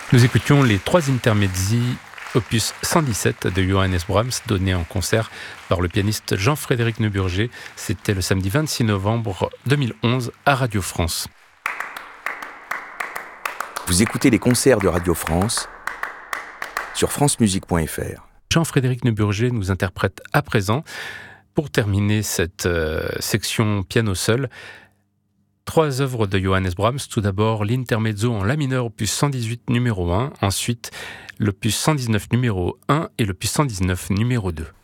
Nous écoutions les 3 intermezzi opus 117 de Johannes Brahms, donnés en concert par le pianiste Jean-Frédéric Neuburger. C'était le samedi 26 novembre 2011 à Radio France. Vous écoutez les concerts de Radio France sur francemusique.fr. Jean-Frédéric Neuburger nous interprète à présent, pour terminer cette section piano seul, 3 œuvres de Johannes Brahms. Tout d'abord, l'intermezzo en la mineur opus 118 numéro 1, ensuite l'opus 119 numéro 1 et l'opus 119 numéro 2.